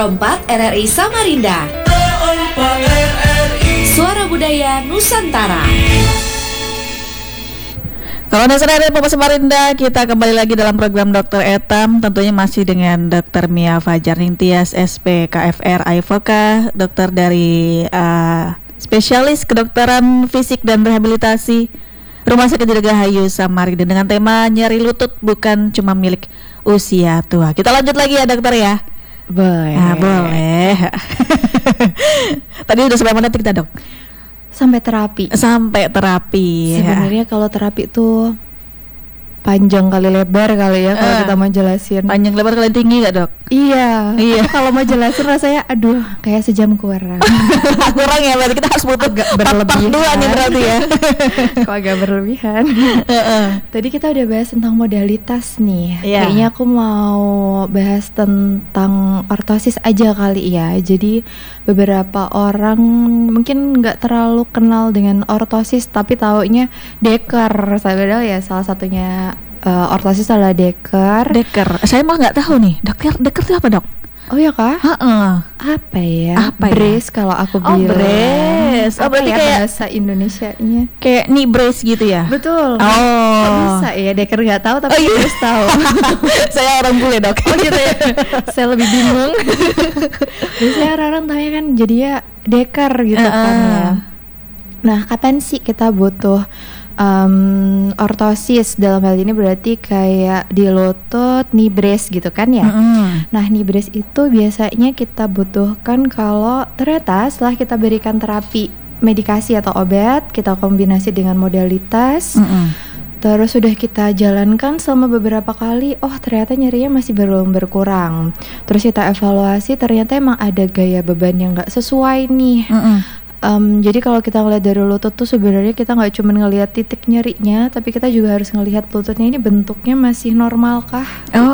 Pro 4 RRI Samarinda. Suara Budaya Nusantara. Kalau dari Bapak Samarinda, kita kembali lagi dalam program Dokter Etam, tentunya masih dengan Dr. Mia Fajar Ningtyas, SP, KFR, AIVK, dokter dari spesialis kedokteran fisik dan rehabilitasi Rumah Sakit Dirgahayu Samarinda dengan tema nyeri lutut bukan cuma milik usia tua. Kita lanjut lagi ya dokter ya. Boleh. Boleh. Tadi udah sampai mana kita dok? Sampai terapi. Ya. Sebenarnya kalau terapi tuh panjang kali lebar kali ya kalau kita mau jelasin. Panjang lebar kali tinggi gak dok? Iya. Kalau mau jelasin rasanya aduh kayak sejam kurang. Kurang ya, berarti kita harus butuh agak berlebihan. Nih berarti ya. Kok agak berlebihan. Tadi kita udah bahas tentang modalitas nih. Yeah. Kayaknya aku mau bahas tentang ortosis aja kali ya. Jadi beberapa orang mungkin nggak terlalu kenal dengan ortosis tapi taunya deker. Padahal ya salah satunya ortosis adalah deker. Saya mah nggak tahu nih. Deker itu apa dok? Oh ya kah? Apa ya? Brace kalau aku bilang. Brace. Berarti ya, kayak bahasa Indonesianya. Kayak knee brace gitu ya? Betul. Kok bisa ya? Deker nggak tahu tapi brace tahu. Saya orang bule dok. Oh gitu ya. Saya lebih bingung. Biasanya orang-orang tanya kan jadinya deker gitu kan ya. Nah, kapan sih kita butuh ortosis? Dalam hal ini berarti kayak di lutut, knee brace gitu kan ya. Nah, knee brace itu biasanya kita butuhkan kalau ternyata setelah kita berikan terapi medikasi atau obat, kita kombinasi dengan modalitas, terus sudah kita jalankan selama beberapa kali, oh ternyata nyerinya masih belum berkurang. Terus kita evaluasi, ternyata emang ada gaya beban yang gak sesuai nih. Jadi kalau kita ngeliat dari lutut tuh sebenarnya kita nggak cuma ngelihat titik nyerinya, tapi kita juga harus ngelihat lututnya ini bentuknya masih normal kah?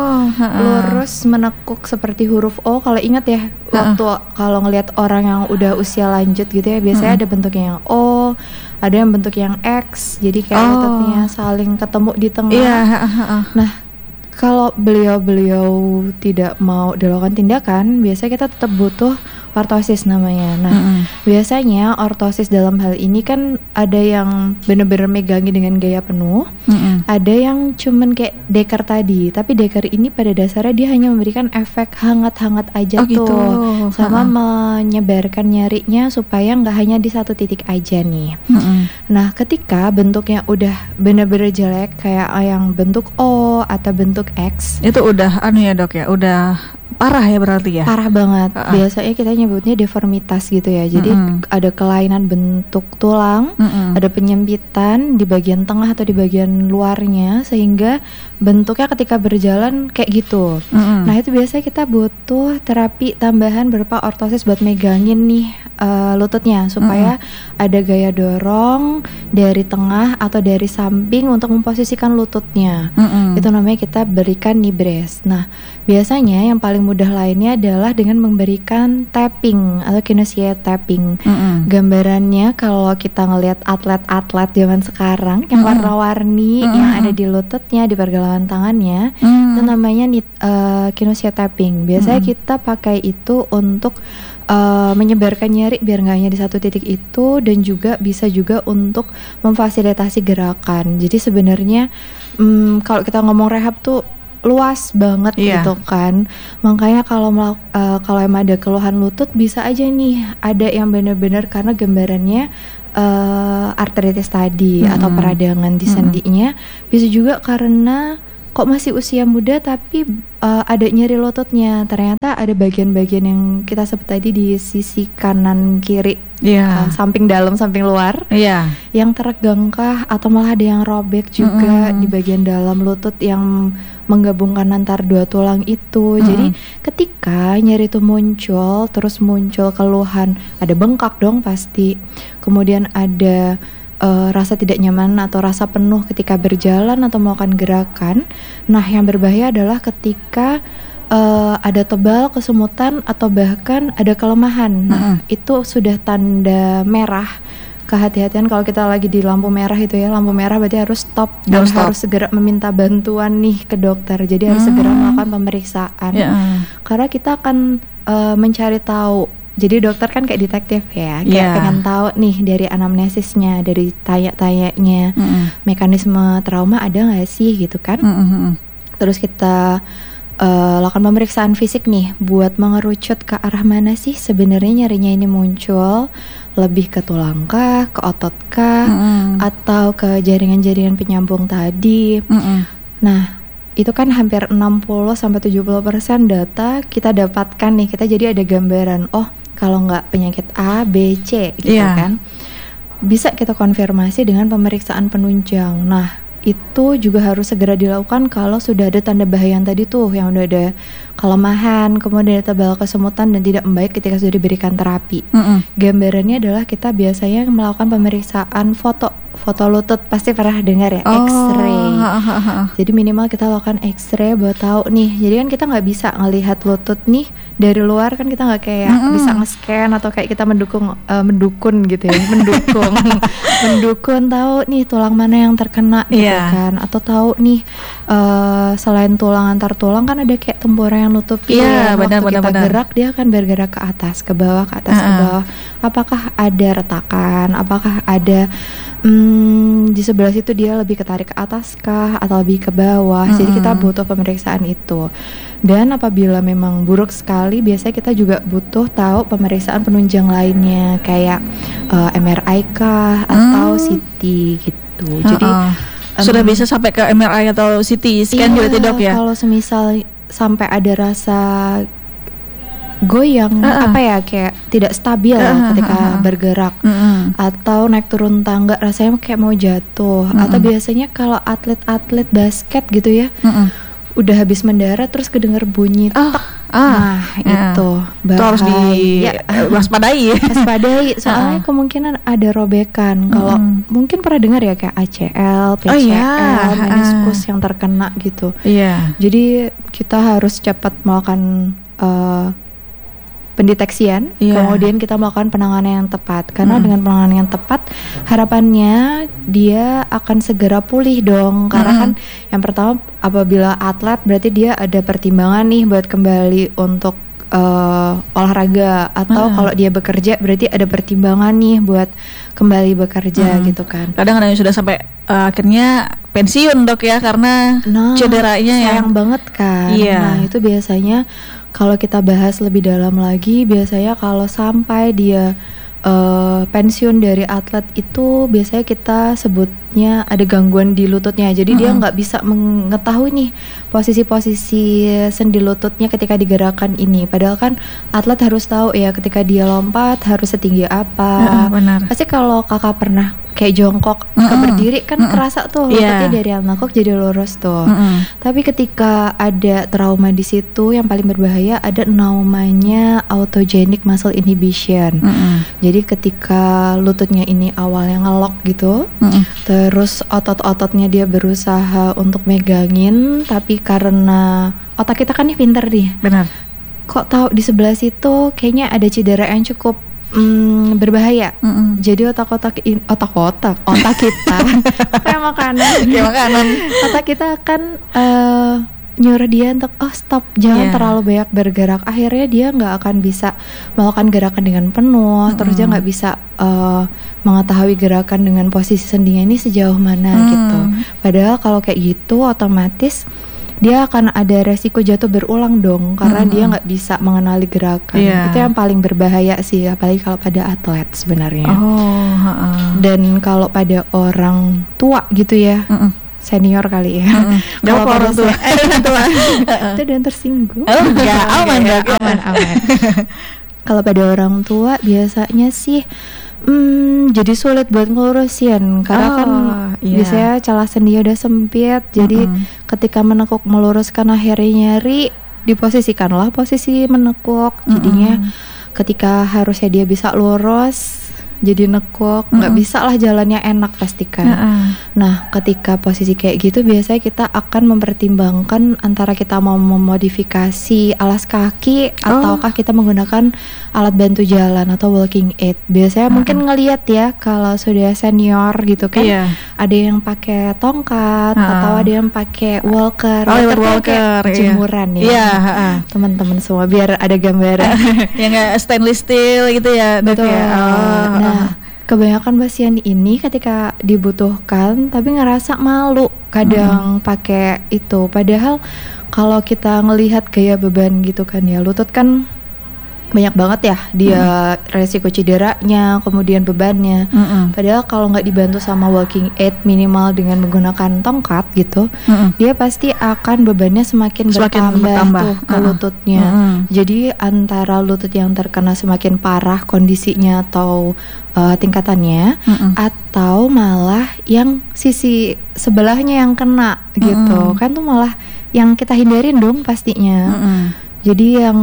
Lurus menekuk seperti huruf O. Kalau ingat ya, waktu kalau ngelihat orang yang udah usia lanjut gitu ya, biasanya ada bentuknya yang O, ada yang bentuk yang X. Jadi kayak lututnya saling ketemu di tengah. Nah, kalau beliau tidak mau dilakukan tindakan, biasanya kita tetap butuh ortosis namanya. Nah, biasanya ortosis dalam hal ini kan ada yang benar-benar megangi dengan gaya penuh, ada yang cuman kayak deker tadi. Tapi deker ini pada dasarnya dia hanya memberikan efek hangat-hangat aja tuh, sama menyebarkan nyerinya supaya nggak hanya di satu titik aja nih. Nah, ketika bentuknya udah benar-benar jelek kayak yang bentuk O atau bentuk X, itu udah ya dok ya, udah parah ya berarti ya? Parah banget. Biasanya kita nyebutnya deformitas gitu ya. Jadi ada kelainan bentuk tulang, ada penyempitan di bagian tengah atau di bagian luarnya sehingga bentuknya ketika berjalan kayak gitu. Nah, itu biasanya kita butuh terapi tambahan berupa ortosis buat megangin nih lututnya supaya ada gaya dorong dari tengah atau dari samping untuk memposisikan lututnya. Itu namanya kita berikan knee brace. Nah, biasanya yang paling mudah lainnya adalah dengan memberikan tapping atau kinesia tapping. Gambarannya kalau kita ngelihat atlet-atlet zaman sekarang yang warna-warni yang ada di lututnya, di pergelangan tangannya, itu namanya kinesia tapping. Biasanya kita pakai itu untuk menyebarkan nyeri biar nggak hanya di satu titik itu, dan juga bisa juga untuk memfasilitasi gerakan. Jadi sebenarnya kalau kita ngomong rehab tuh luas banget gitu kan. Makanya kalau emang ada keluhan lutut bisa aja nih ada yang benar-benar karena gambarannya artritis tadi atau peradangan di sendinya, bisa juga karena kok masih usia muda tapi ada nyeri lututnya. Ternyata ada bagian-bagian yang kita sebut tadi di sisi kanan kiri, samping dalam samping luar, yang teregangkah atau malah ada yang robek juga di bagian dalam lutut yang menggabungkan antar dua tulang itu. Jadi ketika nyeri itu muncul, terus muncul keluhan, ada bengkak dong pasti, kemudian ada rasa tidak nyaman atau rasa penuh ketika berjalan atau melakukan gerakan. Nah, yang berbahaya adalah ketika ada tebal, kesemutan, atau bahkan ada kelemahan. Nah, itu sudah tanda merah. Kehati-hatian kalau kita lagi di lampu merah itu ya, lampu merah berarti harus stop dan harus segera meminta bantuan nih ke dokter. Jadi harus segera melakukan pemeriksaan. Karena kita akan mencari tahu. Jadi dokter kan kayak detektif ya, kayak pengen tahu nih dari anamnesisnya, dari tanya-tanyanya, mekanisme trauma ada nggak sih gitu kan. Terus kita lakukan pemeriksaan fisik nih buat mengerucut ke arah mana sih sebenarnya nyerinya ini muncul, lebih ke tulang kah, ke otot kah, atau ke jaringan-jaringan penyambung tadi. Nah, itu kan hampir 60-70% data kita dapatkan nih. Kita jadi ada gambaran, oh kalau nggak penyakit A, B, C gitu kan. Bisa kita konfirmasi dengan pemeriksaan penunjang. Nah, itu juga harus segera dilakukan kalau sudah ada tanda bahaya yang tadi tuh, yang udah ada kelemahan, kemudian ada tebal kesemutan dan tidak membaik ketika sudah diberikan terapi. Gambarannya adalah kita biasanya melakukan pemeriksaan foto lutut, pasti pernah dengar ya, X-ray. Jadi minimal kita lakukan X-ray buat tahu nih. Jadi kan kita nggak bisa ngelihat lutut nih dari luar, kan kita nggak kayak bisa nge-scan atau kayak kita mendukun gitu ya, mendukun tahu nih tulang mana yang terkena gitu kan, atau tahu nih selain tulang antar tulang kan ada kayak temporer yang nutupi. Waktu kita gerak dia akan bergerak ke atas, ke bawah, ke atas, ke bawah. Apakah ada retakan? Apakah ada di sebelah situ dia lebih ketarik ke atas kah atau lebih ke bawah? Jadi kita butuh pemeriksaan itu. Dan apabila memang buruk sekali, biasanya kita juga butuh tahu pemeriksaan penunjang lainnya kayak MRI kah atau CT gitu. Jadi sudah bisa sampai ke MRI atau CT scan juga tidak ya? Kalau semisal sampai ada rasa goyang apa ya, kayak tidak stabil ketika bergerak atau naik turun tangga rasanya kayak mau jatuh, atau biasanya kalau atlet basket gitu ya, udah habis mendarat terus kedengar bunyi tek. Itu harus diwaspadai. Soalnya kemungkinan ada robekan. Kalau mungkin pernah dengar ya kayak ACL, PCL, meniskus yang terkena gitu. Jadi kita harus cepat melakukan pendeteksian, kemudian kita melakukan penanganan yang tepat. Karena dengan penanganan yang tepat, harapannya dia akan segera pulih dong. Karena kan yang pertama, apabila atlet berarti dia ada pertimbangan nih buat kembali untuk olahraga, atau kalau dia bekerja berarti ada pertimbangan nih buat kembali bekerja gitu kan. Kadang-kadang sudah sampai akhirnya pensiun dok ya, karena cederanya sayang banget kan. Nah itu biasanya kalau kita bahas lebih dalam lagi, biasanya kalau sampai dia pensiun dari atlet itu biasanya kita sebutnya ada gangguan di lututnya. Jadi dia nggak bisa mengetahui nih posisi-posisi sendi lututnya ketika digerakkan ini. Padahal kan atlet harus tahu ya ketika dia lompat harus setinggi apa. Pasti kalau kakak pernah kayak jongkok ke berdiri kan kerasa tuh lututnya dari angkok jadi lurus tuh. Tapi ketika ada trauma di situ, yang paling berbahaya ada namanya autogenic muscle inhibition. Jadi ketika lututnya ini awalnya ngelok gitu, terus otot-ototnya dia berusaha untuk megangin, tapi karena otak kita kan nih pinter nih. Kok tahu di sebelah situ kayaknya ada cedera yang cukup berbahaya. Jadi otak kita kayak makanan. Otak kita akan nyuruh dia untuk stop, jangan terlalu banyak bergerak. Akhirnya dia nggak akan bisa melakukan gerakan dengan penuh. Terus dia nggak bisa mengetahui gerakan dengan posisi sendinya ini sejauh mana gitu. Padahal kalau kayak gitu otomatis dia akan ada resiko jatuh berulang dong, karena dia nggak bisa mengenali gerakan. Itu yang paling berbahaya sih, apalagi kalau pada atlet sebenarnya. Dan kalau pada orang tua gitu ya, senior kali ya. Kalau orang tua, itu dan tersinggung. Enggak, aman. Kalau pada orang tua biasanya sih jadi sulit buat ngelurusin, karena kan biasanya celah sendinya udah sempit. Jadi ketika menekuk meluruskan akhirnya nyeri, diposisikanlah posisi menekuk. Jadinya ketika harusnya dia bisa lurus, jadi nekuk, nggak bisa lah jalannya enak pastikan. Nah, ketika posisi kayak gitu biasanya kita akan mempertimbangkan antara kita mau memodifikasi alas kaki ataukah kita menggunakan alat bantu jalan atau walking aid. Biasanya mungkin ngelihat ya kalau sudah senior gitu kan, ada yang pakai tongkat atau ada yang pakai walker. Walker jemuran ya. Teman-teman semua biar ada gambaran. Yang nggak stainless steel gitu ya, Dok. Betul. Nah, kebanyakan pasien ini ketika dibutuhkan tapi ngerasa malu kadang pakai itu. Padahal kalau kita ngelihat gaya beban gitu kan ya, lutut kan banyak banget ya dia resiko cederanya, kemudian bebannya. Padahal kalau nggak dibantu sama walking aid minimal dengan menggunakan tongkat gitu, dia pasti akan bebannya semakin bertambah tuh ke lututnya. Jadi antara lutut yang terkena semakin parah kondisinya atau tingkatannya, atau malah yang sisi sebelahnya yang kena gitu, kan tuh malah yang kita hindarin dong pastinya. Jadi yang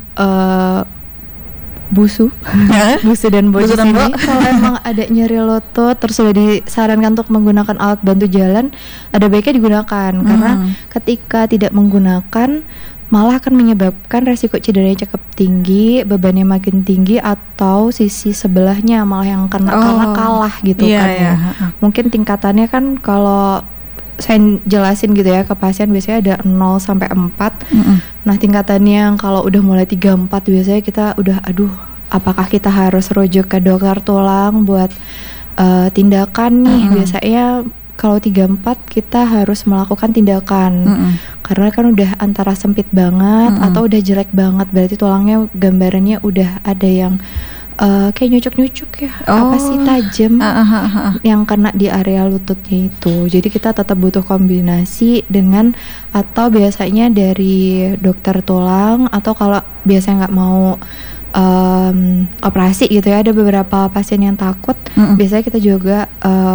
busu dan bocis ini kalau emang ada nyeri lutut terus sudah disarankan untuk menggunakan alat bantu jalan, ada baiknya digunakan karena ketika tidak menggunakan malah akan menyebabkan resiko cederanya cukup tinggi, bebannya makin tinggi, atau sisi sebelahnya malah yang kena karena kalah gitu kan ya. Mungkin tingkatannya kan kalau saya jelasin gitu ya ke pasien biasanya ada 0 sampai 4. Nah, tingkatannya yang kalau udah mulai 3-4 biasanya kita udah apakah kita harus rujuk ke dokter tulang buat tindakan nih. Biasanya kalau 3-4 kita harus melakukan tindakan. Karena kan udah antara sempit banget atau udah jelek banget, berarti tulangnya gambarannya udah ada yang kayak nyucuk-nyucuk ya, apa sih tajam yang kena di area lututnya itu. Jadi kita tetap butuh kombinasi dengan atau biasanya dari dokter tulang, atau kalau biasanya nggak mau operasi gitu ya, ada beberapa pasien yang takut, biasanya kita juga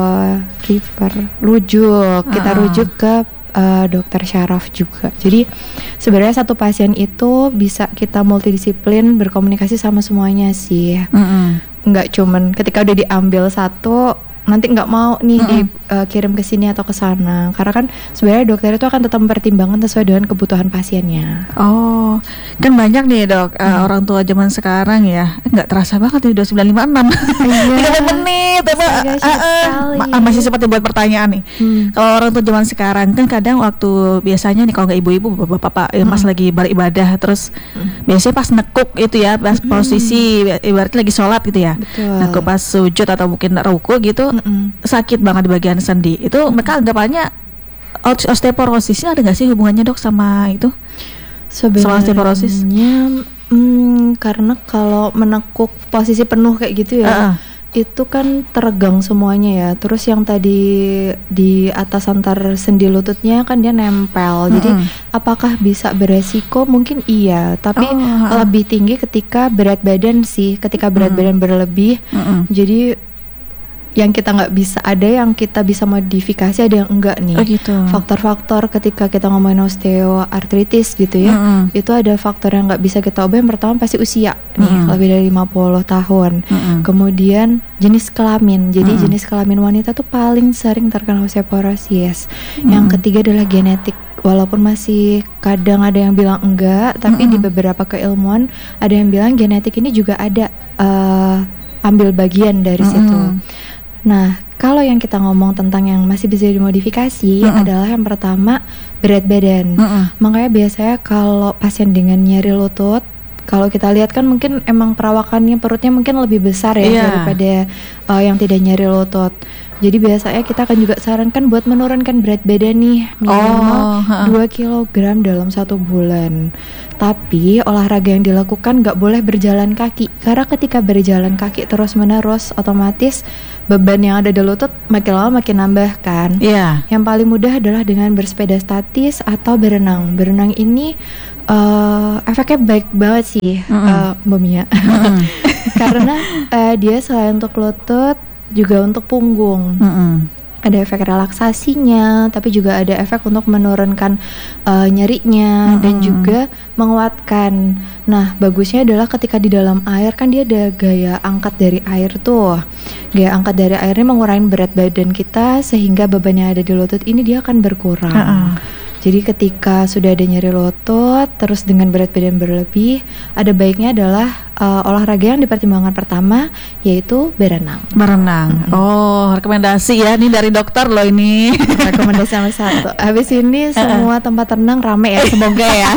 rujuk ke dokter syaraf juga. Jadi sebenarnya satu pasien itu bisa kita multidisiplin berkomunikasi sama semuanya sih. Nggak cuman ketika udah diambil satu nanti nggak mau nih dikirim ke sini atau ke sana, karena kan sebenarnya dokter itu akan tetap mempertimbangkan sesuai dengan kebutuhan pasiennya. Kan banyak nih Dok, orang tua zaman sekarang ya, nggak terasa banget nih 2956 30 menit masih sempat buat pertanyaan nih. Kalau orang tua zaman sekarang kan kadang waktu biasanya nih kalau nggak ibu-ibu bapak-bapak pas lagi beribadah terus biasanya pas nekuk itu ya, pas posisi ibaratnya lagi sholat gitu ya. Nekuk pas sujud atau mungkin ruku gitu, sakit banget di bagian sendi. Itu mereka anggapannya osteoporosisnya ada nggak sih hubungannya Dok sama itu? Sama osteoporosis? Karena kalau menekuk posisi penuh kayak gitu ya, itu kan teregang semuanya ya. Terus yang tadi di atas antar sendi lututnya kan dia nempel. Jadi apakah bisa beresiko? Mungkin iya, tapi lebih tinggi ketika berat badan sih. Ketika berat badan berlebih, jadi yang kita nggak bisa, ada yang kita bisa modifikasi, ada yang enggak nih. Gitu. Faktor-faktor ketika kita ngomongin osteoartritis gitu ya, itu ada faktor yang nggak bisa kita ubah. Yang pertama pasti usia nih, lebih dari 50 tahun. Kemudian jenis kelamin. Jadi jenis kelamin wanita tuh paling sering terkena osteoporosis. Yang ketiga adalah genetik. Walaupun masih kadang ada yang bilang enggak, tapi di beberapa keilmuan ada yang bilang genetik ini juga ada ambil bagian dari situ. Nah, kalau yang kita ngomong tentang yang masih bisa dimodifikasi adalah yang pertama berat badan. Makanya biasanya kalau pasien dengan nyeri lutut, kalau kita lihat kan mungkin emang perawakannya perutnya mungkin lebih besar ya daripada yang tidak nyeri lutut. Jadi biasanya kita akan juga sarankan buat menurunkan berat badan nih minimal 2 kg dalam 1 bulan. Tapi olahraga yang dilakukan nggak boleh berjalan kaki, karena ketika berjalan kaki terus menerus otomatis beban yang ada di lutut makin lama makin nambah kan. Yang paling mudah adalah dengan bersepeda statis atau berenang. Berenang ini efeknya baik banget sih Mbak Mia. Karena dia selain untuk lutut juga untuk punggung. ada efek relaksasinya, tapi juga ada efek untuk menurunkan nyerinya dan juga menguatkan. Nah, bagusnya adalah ketika di dalam air kan dia ada gaya angkat dari air tuh. Gaya angkat dari air ini mengurangi berat badan kita sehingga beban yang ada di lutut ini dia akan berkurang. Jadi ketika sudah ada nyeri lutut, terus dengan berat badan berlebih, ada baiknya adalah olahraga yang dipertimbangkan pertama yaitu berenang. Berenang. Oh, rekomendasi ya, ini dari dokter loh ini. Rekomendasi nomor 1. Habis ini semua tempat renang rame ya, semoga ya.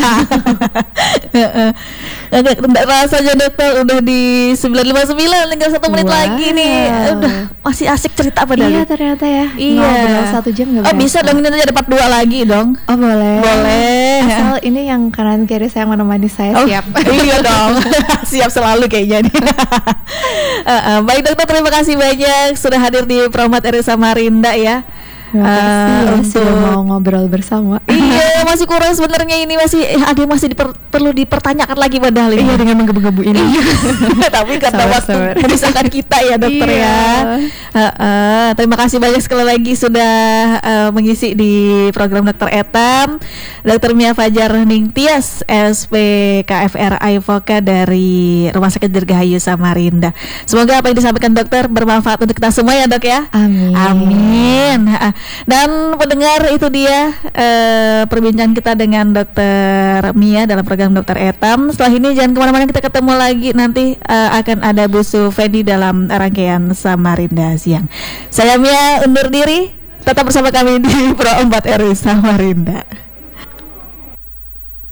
Rasanya dokter udah di 9:59, tinggal 1 menit lagi nih. Udah masih asik cerita padahal. Iya ternyata ya. Iya. Ngobrol 1 jam gak berasa. Bisa dong, ini nanti ada part 2 lagi dong. Oh boleh. Boleh. Asal ini yang kanan kiri saya menemani saya siap. Iya dong. Siap selalu kayaknya nih. Baik dokter, terima kasih banyak sudah hadir di Promat RI Samarinda ya. Terima kasih ya, sudah mau ngobrol bersama. Iya, masih kurang sebenarnya, ini masih ada yang masih perlu dipertanyakan lagi padahal ini. Iya, dengan menggebu-gebu ini. Tapi karena waktu memisahkan kita ya dokter ya. Terima kasih banyak sekali lagi sudah mengisi di program Dokter Etam. Dr. Mia Fajar Ningtyas, SP KFR Aivoka dari Rumah Sakit Dirgahayu Samarinda. Semoga apa yang disampaikan dokter bermanfaat untuk kita semua ya dok ya. Amin. Amin. Dan pendengar, itu dia perbincangan kita dengan Dokter Mia dalam program Dokter Etam. Setelah ini jangan kemana-mana, kita ketemu lagi nanti akan ada Bu Fendi dalam rangkaian Samarinda Siang. Saya Mia undur diri, tetap bersama kami di Pro 4 RI Samarinda.